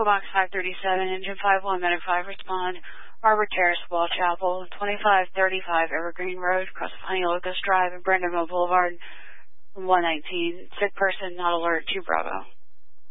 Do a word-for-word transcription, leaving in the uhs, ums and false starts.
Box five thirty-seven, Engine five one, Medic five, respond. Arbor Terrace, Wall Chapel, twenty-five thirty-five Evergreen Road, across Honey Locust Drive and Brandonville Boulevard, one nineteen. Sick person, not alert, two Bravo.